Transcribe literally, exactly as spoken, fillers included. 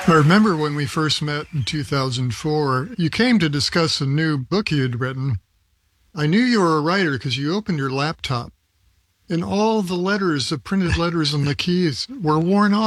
I remember when we first met in two thousand four, you came to discuss a new book you'd written. I knew you were a writer because you opened your laptop and all the letters, the printed letters on the keys, were worn off.